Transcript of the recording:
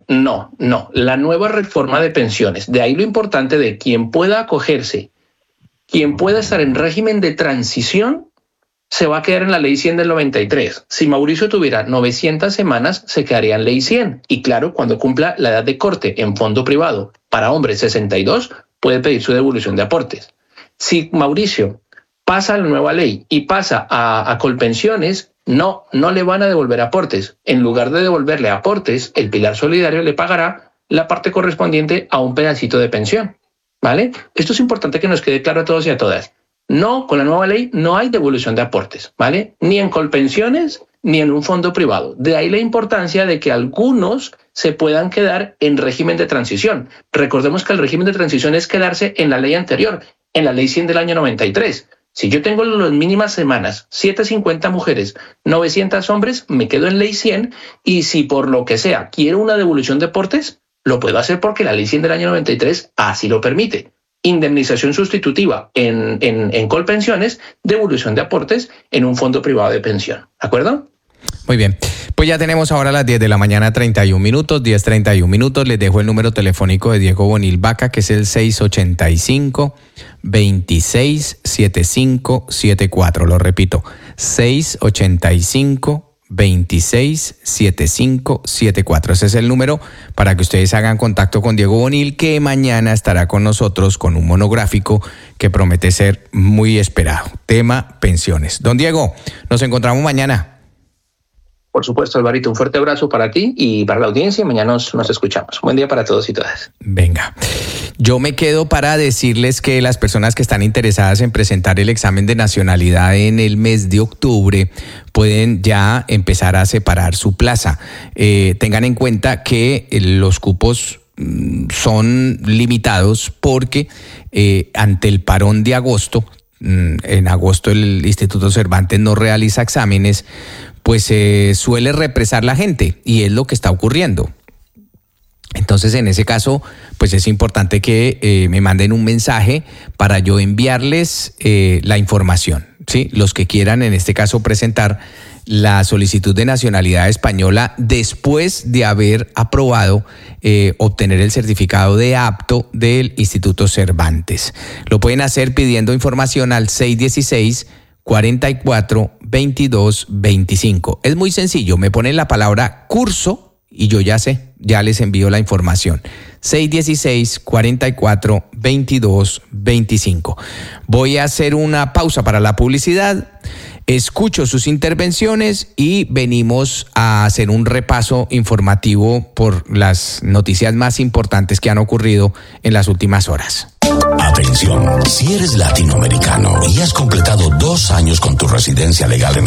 No. La nueva reforma de pensiones. De ahí lo importante de quien pueda acogerse, quien pueda estar en régimen de transición, se va a quedar en la ley 100 del 93. Si Mauricio tuviera 900 semanas, se quedaría en ley 100. Y claro, cuando cumpla la edad de corte en fondo privado para hombres 62, puede pedir su devolución de aportes. Si Mauricio pasa a la nueva ley y pasa a Colpensiones, no le van a devolver aportes. En lugar de devolverle aportes, el Pilar Solidario le pagará la parte correspondiente a un pedacito de pensión, ¿vale? Esto es importante que nos quede claro a todos y a todas. No, con la nueva ley no hay devolución de aportes, ¿vale? Ni en Colpensiones ni en un fondo privado. De ahí la importancia de que algunos se puedan quedar en régimen de transición. Recordemos que el régimen de transición es quedarse en la ley anterior, en la ley 100 del año 93. Si yo tengo las mínimas semanas, 750 mujeres, 900 hombres, me quedo en ley 100, y si por lo que sea quiero una devolución de aportes, lo puedo hacer porque la ley 100 del año 93 así lo permite. Indemnización sustitutiva en Colpensiones, devolución de aportes en un fondo privado de pensión. ¿De acuerdo? Muy bien, pues ya tenemos ahora las 10 de la mañana, 31 minutos, 10:31 minutos. Les dejo el número telefónico de Diego Bonil Vaca, que es el 685-267574. Lo repito, 685-267574. Ese es el número para que ustedes hagan contacto con Diego Bonil, que mañana estará con nosotros con un monográfico que promete ser muy esperado. Tema pensiones. Don Diego, nos encontramos mañana. Por supuesto, Alvarito, un fuerte abrazo para ti y para la audiencia. Mañana nos escuchamos. Buen día para todos y todas. Venga, yo me quedo para decirles que las personas que están interesadas en presentar el examen de nacionalidad en el mes de octubre pueden ya empezar a separar su plaza. Tengan en cuenta que los cupos son limitados porque ante el parón de agosto, en agosto el Instituto Cervantes no realiza exámenes, pues suele represar la gente, y es lo que está ocurriendo. Entonces, en ese caso, pues es importante que me manden un mensaje para yo enviarles la información, ¿sí? Los que quieran, en este caso, presentar la solicitud de nacionalidad española después de haber aprobado obtener el certificado de apto del Instituto Cervantes. Lo pueden hacer pidiendo información al 616-44-22-25. Es muy sencillo, me ponen la palabra curso y yo ya sé, ya les envío la información. 616-44-22-25. Voy a hacer una pausa para la publicidad. Escucho sus intervenciones y venimos a hacer un repaso informativo por las noticias más importantes que han ocurrido en las últimas horas. Atención, si eres latinoamericano y has completado 2 años con tu residencia legal en